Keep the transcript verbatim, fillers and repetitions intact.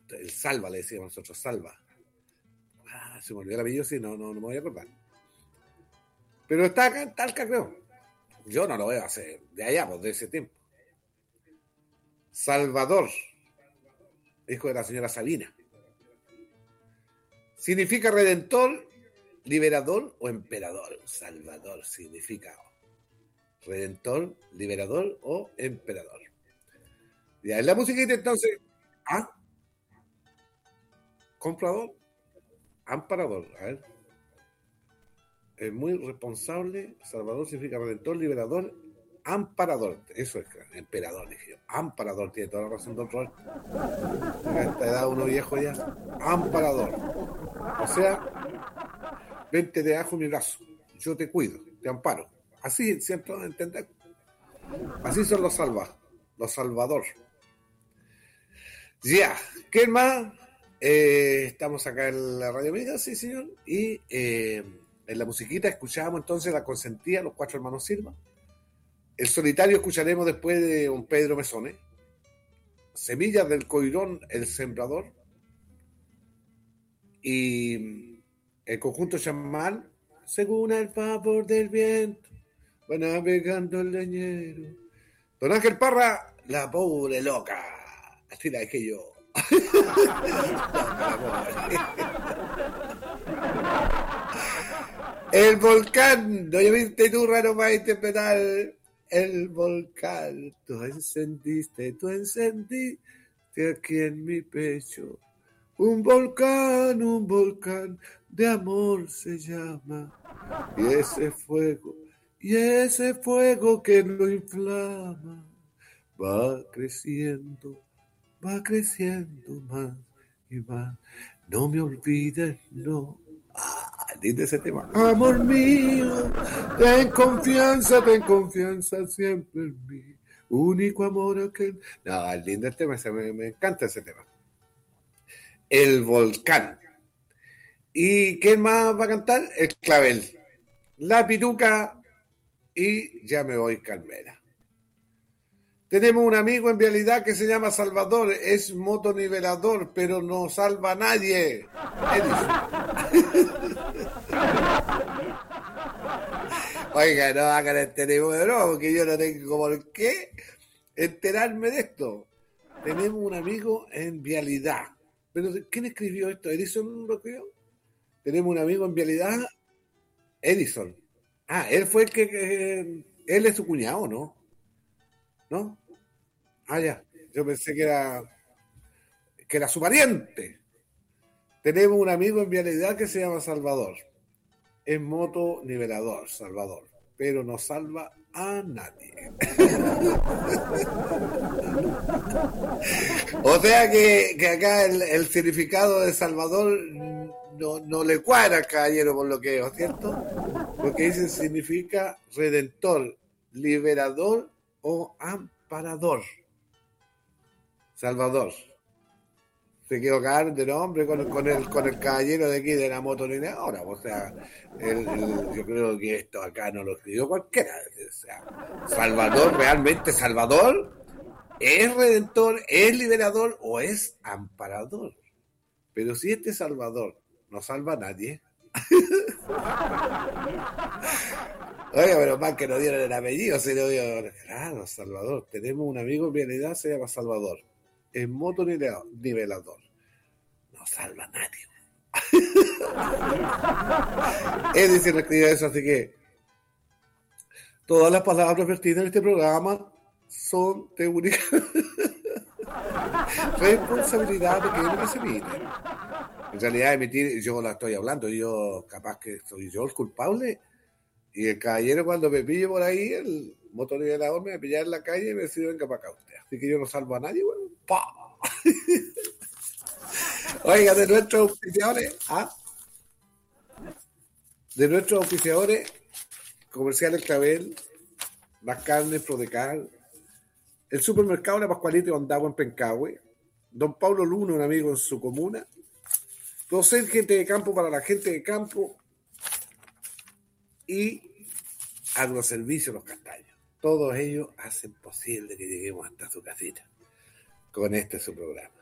el Salva, le decíamos nosotros, Salva. Ah, se me olvidó el apellido, sí, no, no, no me voy a acordar. Pero está acá en Talca, creo. Yo no lo veo hace de allá, pues de ese tiempo. Salvador, hijo de la señora Sabina. Significa redentor, liberador o emperador. Salvador significa redentor, liberador o emperador. Ya, en la musiquita entonces. ¿Ah? Comprador, amparador. A ver. Es muy responsable. Salvador significa redentor, liberador, amparador. Eso es, emperador, dije yo. Amparador, tiene toda la razón, don Roberto. A esta edad uno viejo ya. Amparador. O sea, vente debajo de mi brazo. Yo te cuido, te amparo. Así, ¿cierto? ¿Entender? Así son los salvados, los salvador. Ya, ¿qué más? Eh, estamos acá en la Radio Amiga, sí, señor. Y eh, en la musiquita escuchábamos entonces La Consentía, Los Cuatro Hermanos Silva. El Solitario escucharemos después de un Pedro Mesone. Semillas del Coirón, El Sembrador. Y el conjunto Chamal, según el favor del viento, va navegando el leñero. Don Ángel Parra, La Pobre Loca. Así la dejé yo. El Volcán, no viste tú, raro para interpretar El Volcán. Tú encendiste, tú encendiste aquí en mi pecho. Un volcán, un volcán de amor se llama. Y ese fuego, y ese fuego que lo inflama, va creciendo, va creciendo más y más. No me olvides, no. Ah, lindo ese tema. Amor mío, ten confianza, ten confianza siempre en mí. Único amor aquel. No, lindo el tema, me, me encanta ese tema. El Volcán. ¿Y quién más va a cantar? El Clavel. La Pituca y Ya me voy, Carmela. Tenemos un amigo en vialidad que se llama Salvador, es motonivelador, pero no salva a nadie. Oiga, no hagan este tipo de broma, porque yo no tengo por qué enterarme de esto. Tenemos un amigo en vialidad. ¿Pero quién escribió esto? ¿Edison lo escribió? Tenemos un amigo en vialidad, Edison. Ah, él fue el que, que... Él es su cuñado, ¿no? ¿No? Ah, ya. Yo pensé que era... Que era su pariente. Tenemos un amigo en vialidad que se llama Salvador. Es moto nivelador, Salvador. Pero no salva a nadie. O sea que, que acá el, el significado de Salvador no, no le cuadra al caballero por lo que veo, ¿cierto? Porque dice significa redentor, liberador o amparador. Salvador. Se equivocaron de nombre con, con, el, con el caballero de aquí de la motolinea. O sea, el, el, yo creo que esto acá no lo escribió cualquiera. O sea, Salvador, realmente Salvador, ¿es redentor, es liberador o es amparador? Pero si este Salvador no salva a nadie. Oiga, pero más que no dieron el apellido, se lo dio. Claro, Salvador. Tenemos un amigo en realidad, se llama Salvador. Es motonivelador. No salva a nadie. Es decir, escribió eso, así que todas las palabras vertidas en este programa son de única responsabilidad de quienes las emiten. En realidad, emitir, yo la estoy hablando, yo capaz que soy yo el culpable. Y el caballero, cuando me pille por ahí, el motorivelador me va a pillar en la calle y me dice: venga para acá usted. Así que yo no salvo a nadie, bueno. ¡Pah! Oiga, de nuestros auspiciadores, ¿ah? De nuestros auspiciadores, Comerciales Clavel, Más Carnes, Prodecar, el Supermercado La Pascualita y Ondagua en Pencahue, Don Pablo Luna, un amigo en su comuna, Procer Gente de Campo para la gente de campo y Agroservicio Los Castaños. Todos ellos hacen posible que lleguemos hasta su casita con este su programa.